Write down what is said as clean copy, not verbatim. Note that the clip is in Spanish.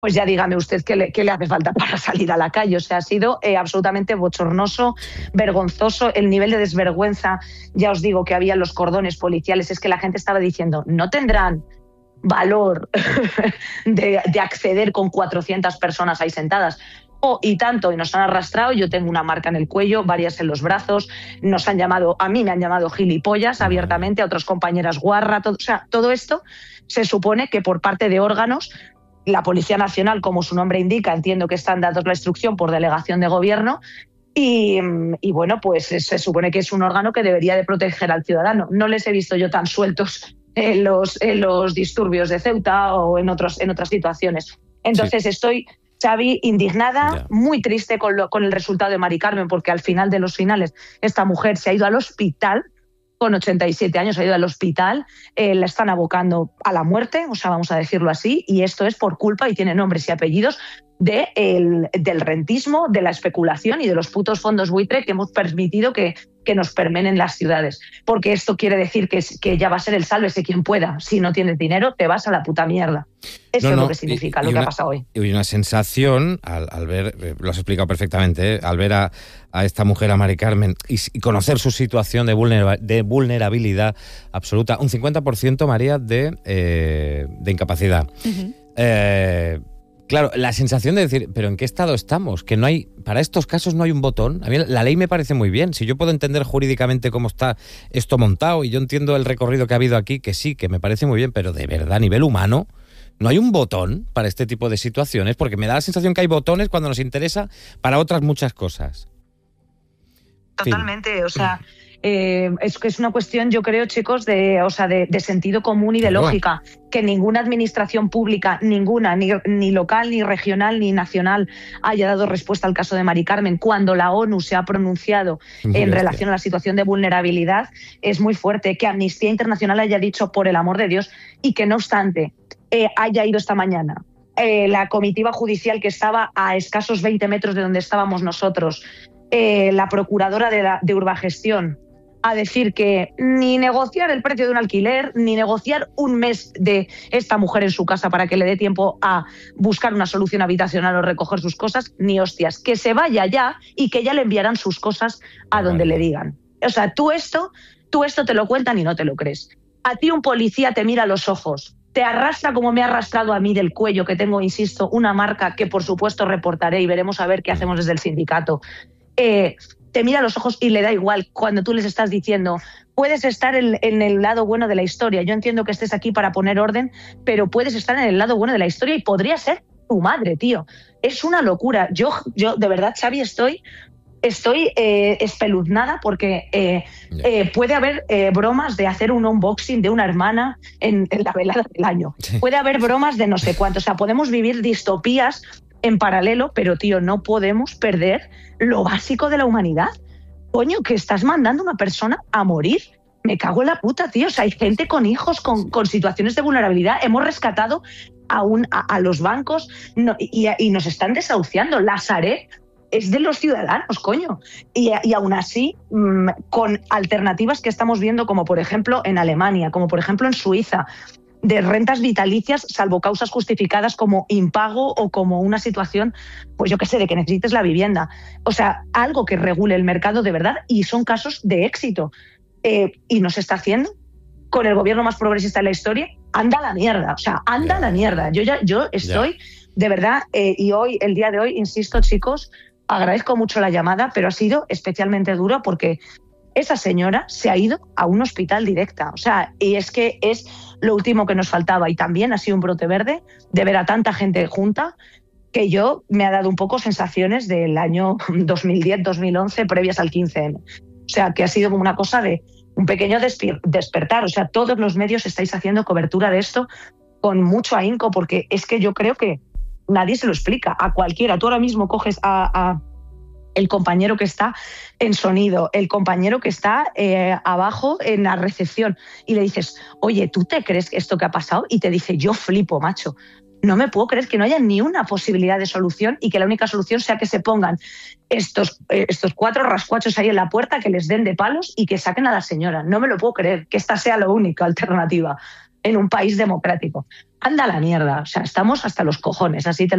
pues ya dígame usted qué le hace falta para salir a la calle. O sea, ha sido absolutamente bochornoso, vergonzoso. El nivel de desvergüenza, ya os digo, que había en los cordones policiales, es que la gente estaba diciendo, no tendrán valor de acceder con 400 personas ahí sentadas. Y tanto, y nos han arrastrado. Yo tengo una marca en el cuello, varias en los brazos. A mí me han llamado gilipollas abiertamente, a otras compañeras guarra. O sea, todo esto se supone que por parte de órganos, la Policía Nacional, como su nombre indica, entiendo que están dando la instrucción por delegación de gobierno. Y bueno, pues se supone que es un órgano que debería de proteger al ciudadano. No les he visto yo tan sueltos en los disturbios de Ceuta o en otras situaciones. Entonces estoy, Xavi, indignada, muy triste con el resultado de Mari Carmen, porque al final de los finales esta mujer se ha ido al hospital, con 87 años ha ido al hospital, la están abocando a la muerte, o sea, vamos a decirlo así, y esto es por culpa, y tiene nombres y apellidos, del rentismo, de la especulación y de los putos fondos buitre que hemos permitido que nos permenen las ciudades. Porque esto quiere decir que ya va a ser el sálvese quien pueda. Si no tienes dinero, te vas a la puta mierda. Eso es lo que significa lo que ha pasado hoy. Y una sensación, al ver, lo has explicado perfectamente, al ver a esta mujer, a Mari Carmen, y conocer su situación de vulnerabilidad absoluta. Un 50%, María, de incapacidad. Uh-huh. Claro, la sensación de decir, ¿pero en qué estado estamos? Que no hay, para estos casos no hay un botón. A mí la ley me parece muy bien. Si yo puedo entender jurídicamente cómo está esto montado y yo entiendo el recorrido que ha habido aquí, que sí, que me parece muy bien, pero de verdad, a nivel humano, no hay un botón para este tipo de situaciones, porque me da la sensación que hay botones cuando nos interesa para otras muchas cosas. Totalmente, o sea... es una cuestión, yo creo, chicos, de sentido común y de lógica, que ninguna administración pública, ninguna, ni local, ni regional, ni nacional, haya dado respuesta al caso de Mari Carmen. Cuando la ONU se ha pronunciado en relación a la situación de vulnerabilidad, es muy fuerte. Que Amnistía Internacional haya dicho, por el amor de Dios, y que no obstante haya ido esta mañana la comitiva judicial que estaba a escasos 20 metros de donde estábamos nosotros, la procuradora de Urbagestión, a decir que ni negociar el precio de un alquiler, ni negociar un mes de esta mujer en su casa para que le dé tiempo a buscar una solución habitacional o recoger sus cosas, ni hostias. Que se vaya ya y que ya le enviarán sus cosas a donde le digan. O sea, tú esto te lo cuentan y no te lo crees. A ti un policía te mira a los ojos, te arrastra como me ha arrastrado a mí del cuello, que tengo, insisto, una marca que por supuesto reportaré y veremos a ver qué hacemos desde el sindicato. Te mira a los ojos y le da igual cuando tú les estás diciendo, puedes estar en el lado bueno de la historia. Yo entiendo que estés aquí para poner orden, pero puedes estar en el lado bueno de la historia y podría ser tu madre, tío. Es una locura. Yo de verdad, Xavi, estoy espeluznada porque puede haber bromas de hacer un unboxing de una hermana en la velada del año. Puede haber bromas de no sé cuánto. O sea, podemos vivir distopías en paralelo, pero, tío, no podemos perder lo básico de la humanidad. Coño, que estás mandando a una persona a morir. Me cago en la puta, tío. O sea, hay gente con hijos, con situaciones de vulnerabilidad. Hemos rescatado a los bancos y nos están desahuciando. La Sareb es de los ciudadanos, coño. Y aún así, con alternativas que estamos viendo, como por ejemplo en Alemania, como por ejemplo en Suiza, de rentas vitalicias, salvo causas justificadas como impago o como una situación, pues yo qué sé, de que necesites la vivienda. O sea, algo que regule el mercado de verdad, y son casos de éxito. Y no se está haciendo con el gobierno más progresista de la historia. Anda a la mierda, o sea, anda a la mierda. Yo estoy, de verdad, y hoy, el día de hoy, insisto, chicos, agradezco mucho la llamada, pero ha sido especialmente duro porque esa señora se ha ido a un hospital directa. O sea, y es que es lo último que nos faltaba. Y también ha sido un brote verde de ver a tanta gente junta, que me ha dado un poco sensaciones del año 2010-2011 previas al 15M. O sea, que ha sido como una cosa de un pequeño despertar. O sea, todos los medios estáis haciendo cobertura de esto con mucho ahínco, porque es que yo creo que nadie se lo explica a cualquiera. Tú ahora mismo coges a el compañero que está en sonido, el compañero que está abajo en la recepción, y le dices, oye, ¿tú te crees esto que ha pasado? Y te dice, yo flipo, macho. No me puedo creer que no haya ni una posibilidad de solución y que la única solución sea que se pongan estos 4 rascuachos ahí en la puerta, que les den de palos y que saquen a la señora. No me lo puedo creer, que esta sea la única alternativa. en un país democrático. Anda a la mierda, o sea, estamos hasta los cojones, así te lo